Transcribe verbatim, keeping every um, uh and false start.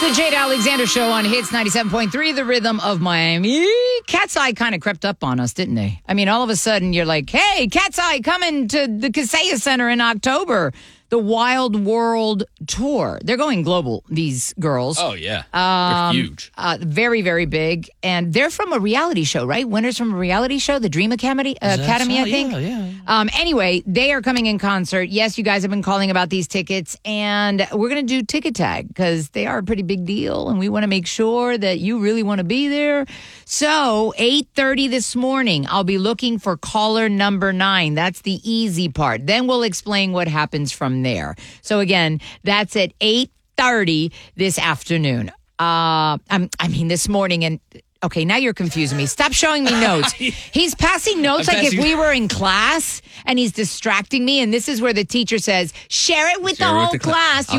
The Jade Alexander Show on Hits ninety-seven point three, the rhythm of Miami. Cat's Eye kind of crept up on us, didn't they? I mean, all of a sudden, you're like, hey, Cat's Eye coming to the Kaseya Center in October. The Wild World Tour. They're going global, these girls. Oh, yeah. Um, they're huge. Uh, very, very big. And they're from a reality show, right? Winners from a reality show, the Dream Academy, uh, Academy so? I think. Yeah, yeah. Um, anyway, they are coming in concert. Yes, you guys have been calling about these tickets. And we're going to do Ticket Tag because they are a pretty big deal. And we want to make sure that you really want to be there. So, eight thirty this morning, I'll be looking for caller number nine. That's the easy part. Then we'll explain what happens from there. So again, that's at eight thirty this afternoon. Uh, I'm, I mean, this morning. And okay, now you're confusing me. Stop showing me notes. He's passing notes I'm like passing- if we were in class, and he's distracting me. And this is where the teacher says, share it with Share the it with whole the cla- class. You